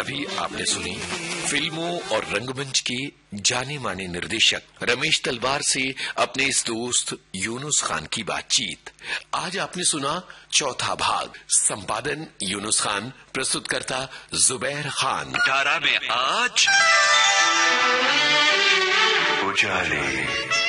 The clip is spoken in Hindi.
अभी आपने सुनी फिल्मों और रंगमंच के जाने माने निर्देशक रमेश तलवार से अपने इस दोस्त यूनुस खान की बातचीत। आज आपने सुना चौथा भाग। संपादन यूनुस खान, प्रस्तुतकर्ता जुबैर खान। 18 में आज उजाले।